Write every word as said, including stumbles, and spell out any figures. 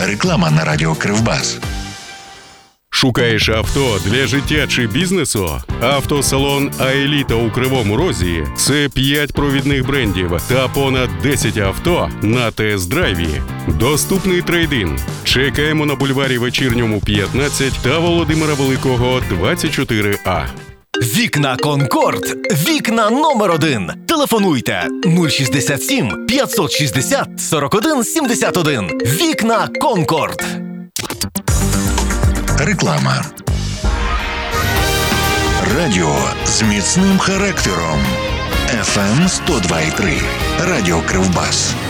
Реклама на радіо Кривбас. Шукаєш авто для життя чи бізнесу? Автосалон «Аеліта» у Кривому Розі – це п'ять провідних брендів та понад десять авто на тест-драйві. Доступний трейд-ін. Чекаємо на бульварі Вечірньому, п'ятнадцять та Володимира Великого, двадцять чотири А. Вікна Конкорд. Вікна номер один. Телефонуйте нуль шістдесят сім п'ятсот шістдесят сорок один сімдесят один. Вікна Конкорд. Реклама. Радіо з міцним характером. еф ем сто два і три. Радіо Кривбас.